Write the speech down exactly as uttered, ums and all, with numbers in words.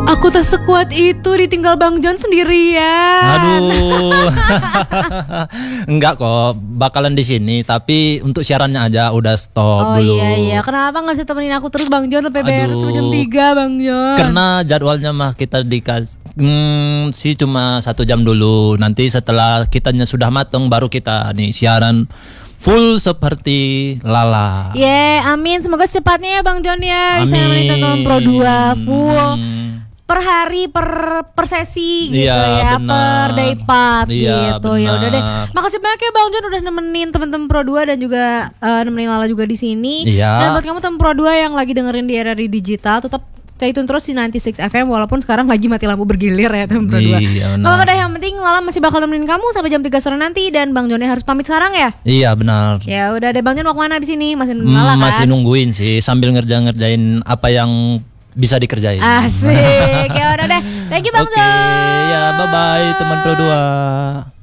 Aku tak sekuat itu ditinggal Bang John sendirian. Aduh. Enggak kok, bakalan di sini tapi untuk siarannya aja udah stop Oh dulu. iya iya, kenapa nggak bisa temenin aku terus Bang John sampai beres Aduh. sampai jam tiga Bang John? Karena jadwalnya mah kita dikasih hmm, sih cuma satu jam dulu. Nanti setelah kitanya sudah mateng baru kita nih siaran full seperti Lala. Yeah, amin. Semoga secepatnya ya Bang John ya. Bisa Amin. nemenin teman Pro dua full. Hmm. Per hari per per sesi gitu ya, Iya, per benar. day part Iya, gitu. Ya udah deh. benar. Makasih banyak ya Bang John udah nemenin teman-teman Pro dua dan juga eh, nemenin Lala juga di sini. Iya. Dan buat kamu teman Pro dua yang lagi dengerin di R R I Digital, tetap stay tune terus di sembilan puluh enam F M walaupun sekarang lagi mati lampu bergilir ya teman Pro dua. Iya, benar. Kalau ada yang penting Lala masih bakal nemenin kamu sampai jam tiga sore nanti dan Bang Johnnya harus pamit sekarang ya. Iya benar. Ya udah deh Bang John mau kemana di sini? Masih nunggu Hmm, Lala kan? masih nungguin sih sambil ngerja-ngerjain apa yang bisa dikerjain. Asik. Ya udah deh. Thank you Bang Oke, John. ya bye bye teman Pro dua.